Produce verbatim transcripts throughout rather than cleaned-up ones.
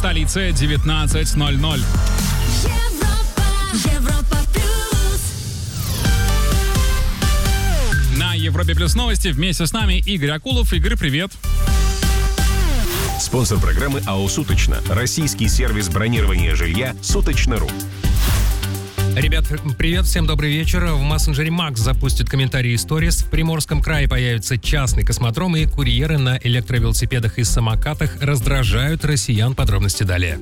столице девятнадцать ноль ноль. Европа, Европа плюс. На Европе Плюс новости вместе с нами Игорь Акулов. Игорь, привет. Спонсор программы АО «Суточно». Российский сервис бронирования жилья «Суточно.ру». Ребят, привет, всем добрый вечер. В мессенджере Макс запустит комментарии Stories. В Приморском крае появится частный космодром, и курьеры на электровелосипедах и самокатах раздражают россиян. Подробности далее.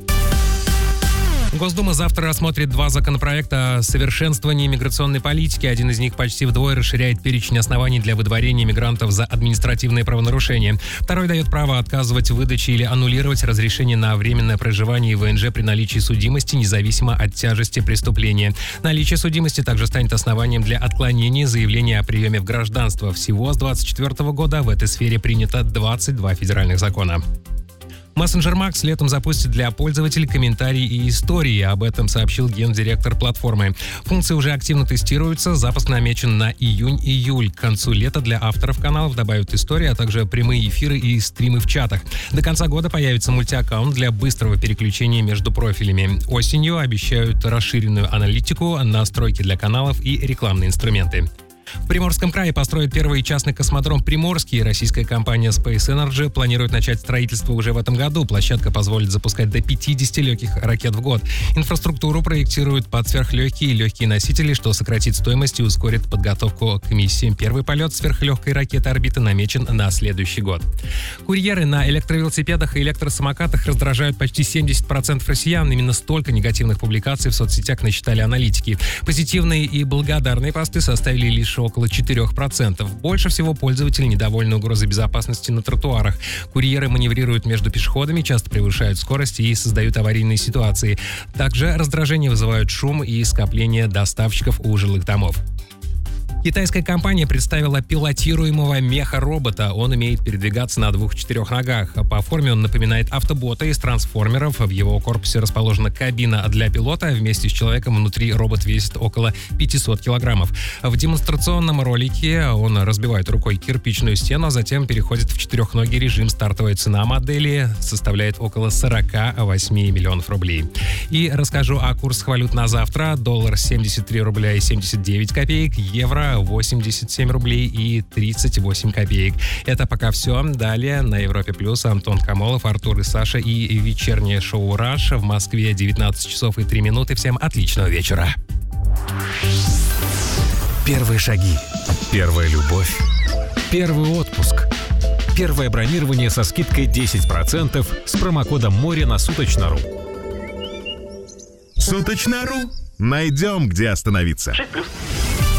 Госдума завтра рассмотрит два законопроекта о совершенствовании миграционной политики. Один из них почти вдвое расширяет перечень оснований для выдворения мигрантов за административные правонарушения. Второй дает право отказывать в выдаче или аннулировать разрешение на временное проживание и ВНЖ при наличии судимости, независимо от тяжести преступления. Наличие судимости также станет основанием для отклонения заявления о приеме в гражданство. Всего с двадцать четвёртого года в этой сфере принято двадцать два федеральных закона. Мессенджер Макс летом запустит для пользователей комментарии и истории. Об этом сообщил гендиректор платформы. Функции уже активно тестируются. Запуск намечен на июнь-июль. К концу лета для авторов каналов добавят истории, а также прямые эфиры и стримы в чатах. До конца года появится мультиаккаунт для быстрого переключения между профилями. Осенью обещают расширенную аналитику, настройки для каналов и рекламные инструменты. В Приморском крае построят первый частный космодром «Приморский». Российская компания Space Energy планирует начать строительство уже в этом году. Площадка позволит запускать до пятидесяти легких ракет в год. Инфраструктуру проектируют под сверхлегкие и легкие носители, что сократит стоимость и ускорит подготовку к миссии. Первый полет сверхлегкой ракеты «Орбита» намечен на следующий год. Курьеры на электровелосипедах и электросамокатах раздражают почти семьдесят процентов россиян. Именно столько негативных публикаций в соцсетях насчитали аналитики. Позитивные и благодарные посты составили лишь около четырех процентов. Больше всего пользователи недовольны угрозой безопасности на тротуарах. Курьеры маневрируют между пешеходами, часто превышают скорость и создают аварийные ситуации. Также раздражение вызывают шум и скопление доставщиков у жилых домов. Китайская компания представила пилотируемого меха-робота. Он умеет передвигаться на двух-четырех ногах. По форме он напоминает автобота из трансформеров. В его корпусе расположена кабина для пилота. Вместе с человеком внутри робот весит около пятьсот килограммов. В демонстрационном ролике он разбивает рукой кирпичную стену, а затем переходит в четырехногий режим. Стартовая цена модели составляет около сорок восемь миллионов рублей. И расскажу о курсах валют на завтра. Доллар семьдесят три рубля и семьдесят девять копеек, евро восемьдесят семь рублей и тридцать восемь копеек. Это пока все. Далее на Европе Плюс Антон Камолов, Артур и Саша и вечернее шоу «Раш». В Москве девятнадцать часов и три минуты. Всем отличного вечера. Первые шаги. Первая любовь. Первый отпуск. Первое бронирование со скидкой десять процентов с промокодом «Море» на Суточно.ру. Суточно.ру. Найдем, где остановиться. шесть плюс.